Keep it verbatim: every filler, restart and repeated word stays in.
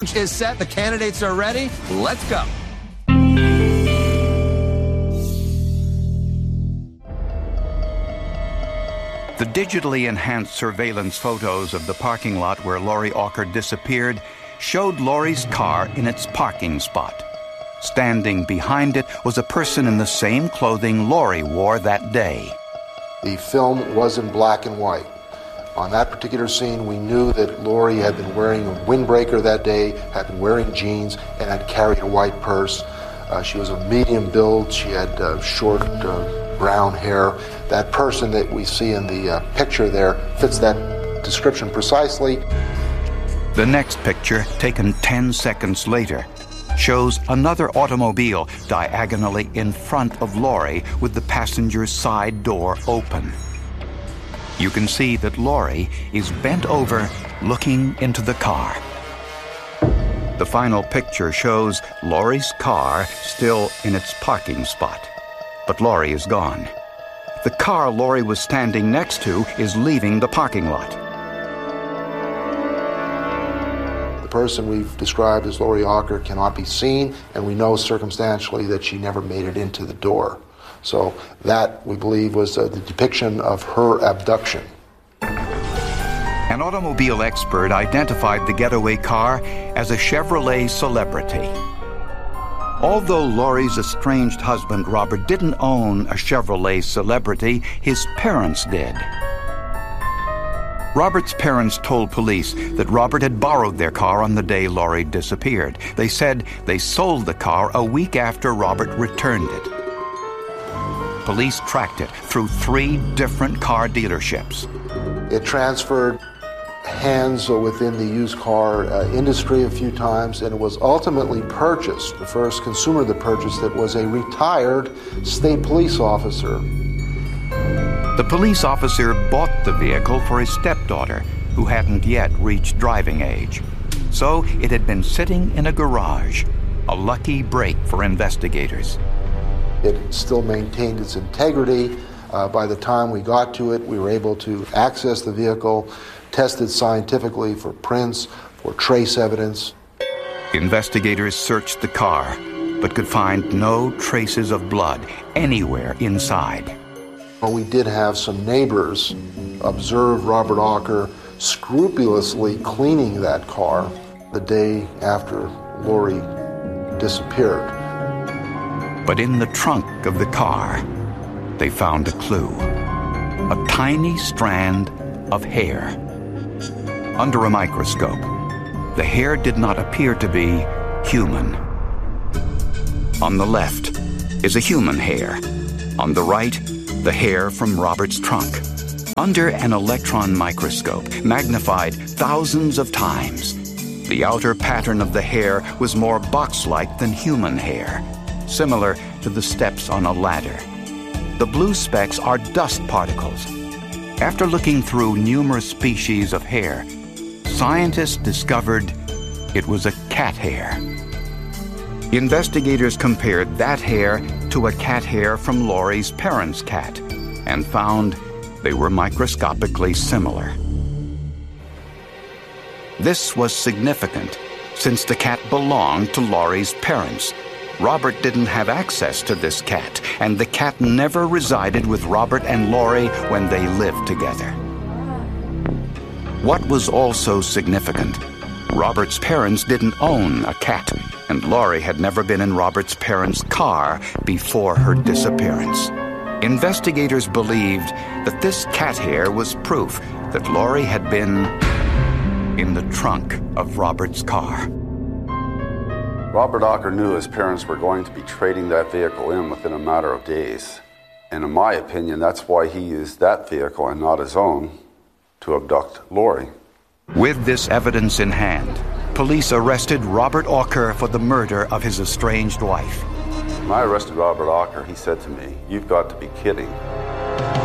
is set. The candidates are ready. Let's go. The digitally enhanced surveillance photos of the parking lot where Laurie Auker disappeared showed Laurie's car in its parking spot. Standing behind it was a person in the same clothing Laurie wore that day. The film was in black and white. On that particular scene, we knew that Laurie had been wearing a windbreaker that day, had been wearing jeans, and had carried a white purse. Uh, she was a medium build. She had uh, short uh, brown hair. That person that we see in the uh, picture there fits that description precisely. The next picture, taken ten seconds later, shows another automobile diagonally in front of Laurie with the passenger's side door open. You can see that Laurie is bent over, looking into the car. The final picture shows Laurie's car still in its parking spot, but Laurie is gone. The car Laurie was standing next to is leaving the parking lot. The person we've described as Laurie Auker cannot be seen, and we know circumstantially that she never made it into the door. So that, we believe, was uh, the depiction of her abduction. An automobile expert identified the getaway car as a Chevrolet Celebrity. Although Laurie's estranged husband, Robert, didn't own a Chevrolet Celebrity, his parents did. Robert's parents told police that Robert had borrowed their car on the day Laurie disappeared. They said they sold the car a week after Robert returned it. Police tracked it through three different car dealerships. It transferred hands within the used car uh, industry a few times, and it was ultimately purchased. The first consumer that purchased it was a retired state police officer. The police officer bought the vehicle for his stepdaughter, who hadn't yet reached driving age. So it had been sitting in a garage, a lucky break for investigators. It still maintained its integrity. Uh, by the time we got to it, we were able to access the vehicle, test it scientifically for prints, for trace evidence. Investigators searched the car, but could find no traces of blood anywhere inside. Well, we did have some neighbors observe Robert Auker scrupulously cleaning that car the day after Laurie disappeared. But in the trunk of the car, they found a clue. A tiny strand of hair. Under a microscope, the hair did not appear to be human. On the left is a human hair. On the right, the hair from Robert's trunk. Under an electron microscope, magnified thousands of times, the outer pattern of the hair was more box-like than human hair, similar to the steps on a ladder. The blue specks are dust particles. After looking through numerous species of hair, scientists discovered it was a cat hair. Investigators compared that hair to a cat hair from Laurie's parents' cat and found they were microscopically similar. This was significant since the cat belonged to Laurie's parents. Robert didn't have access to this cat, and the cat never resided with Robert and Laurie when they lived together. What was also significant, Robert's parents didn't own a cat, and Laurie had never been in Robert's parents' car before her disappearance. Investigators believed that this cat hair was proof that Laurie had been in the trunk of Robert's car. Robert Auker knew his parents were going to be trading that vehicle in within a matter of days. And in my opinion, that's why he used that vehicle and not his own to abduct Laurie. With this evidence in hand, police arrested Robert Auker for the murder of his estranged wife. When I arrested Robert Auker, he said to me, "You've got to be kidding.